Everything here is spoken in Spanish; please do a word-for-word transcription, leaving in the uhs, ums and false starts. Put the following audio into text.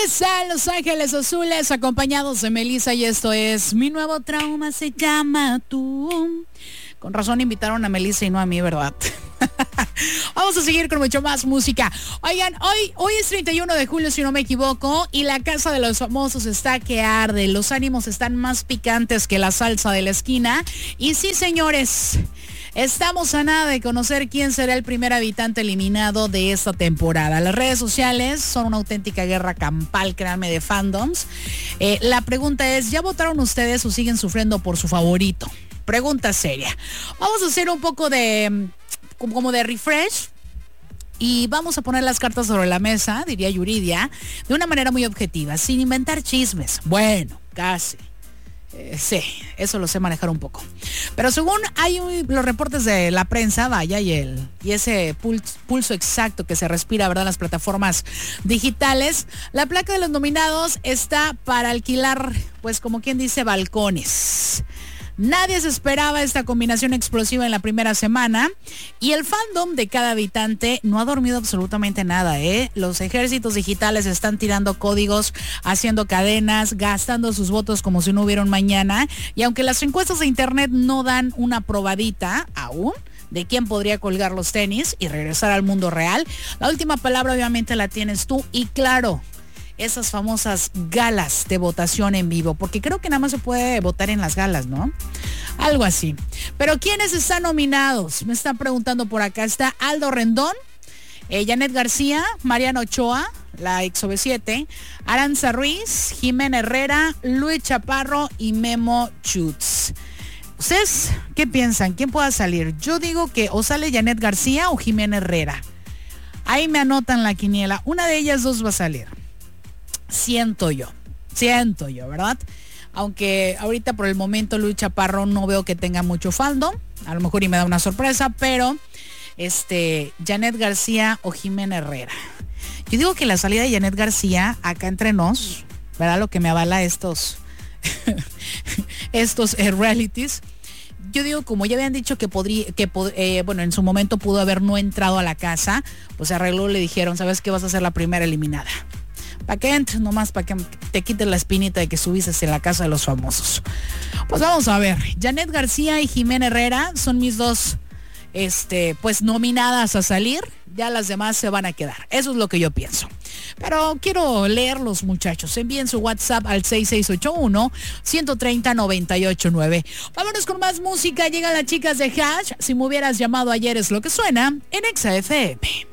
Melissa en Los Ángeles Azules, acompañados de Melissa, y esto es Mi Nuevo Trauma se llama Tú. Con razón invitaron a Melissa y no a mí, ¿verdad? Vamos a seguir con mucho más música. Oigan, hoy, hoy es treinta y uno de julio, si no me equivoco, y la Casa de los Famosos está que arde. Los ánimos están más picantes que la salsa de la esquina. Y sí, señores, estamos a nada de conocer quién será el primer habitante eliminado de esta temporada. Las redes sociales son una auténtica guerra campal, créanme, de fandoms. Eh, la pregunta es, ¿ya votaron ustedes o siguen sufriendo por su favorito? Pregunta seria. Vamos a hacer un poco de, como de refresh. Y vamos a poner las cartas sobre la mesa, diría Yuridia, de una manera muy objetiva, sin inventar chismes. Bueno, casi. Eh, sí, eso lo sé manejar un poco. Pero según hay un, los reportes de la prensa, vaya, y el y ese pulso, pulso exacto que se respira, ¿verdad?, en las plataformas digitales, la placa de los nominados está para alquilar, pues como quien dice, balcones. Nadie se esperaba esta combinación explosiva en la primera semana y el fandom de cada habitante no ha dormido absolutamente nada, ¿eh? Los ejércitos digitales están tirando códigos, haciendo cadenas, gastando sus votos como si no hubiera un mañana, y aunque las encuestas de internet no dan una probadita aún de quién podría colgar los tenis y regresar al mundo real, la última palabra obviamente la tienes tú. Y claro, esas famosas galas de votación en vivo, porque creo que nada más se puede votar en las galas, ¿no? Algo así. Pero ¿quiénes están nominados? Me están preguntando por acá. Está Aldo Rendón, eh, Janet García, Mariana Ochoa, la ex O V siete, Aranza Ruiz, Jimena Herrera, Luis Chaparro y Memo Chutz. ¿Ustedes qué piensan? ¿Quién pueda salir? Yo digo que o sale Janet García o Jimena Herrera. Ahí me anotan la quiniela. Una de ellas dos va a salir. Siento yo, siento yo, ¿verdad? Aunque ahorita por el momento Luis Chaparro no veo que tenga mucho fandom, a lo mejor y me da una sorpresa, pero este, Janet García o Jimena Herrera. Yo digo que la salida de Janet García, acá entre nos, ¿verdad? Lo que me avala estos, estos eh, realities. Yo digo, como ya habían dicho que podría, que eh, bueno, en su momento pudo haber no entrado a la casa, pues se arregló, le dijeron, ¿sabes qué? Vas a ser la primera eliminada. Para que entres, nomás para que te quites la espinita de que subiste en la Casa de los Famosos. Pues vamos a ver. Janet García y Jimena Herrera son mis dos, este, pues nominadas a salir. Ya las demás se van a quedar. Eso es lo que yo pienso. Pero quiero leerlos, muchachos. Envíen su WhatsApp al seis seis ocho uno, uno tres cero, nueve ocho nueve. Vámonos con más música. Llegan las chicas de Hash. Si me hubieras llamado ayer es lo que suena en Exa F M.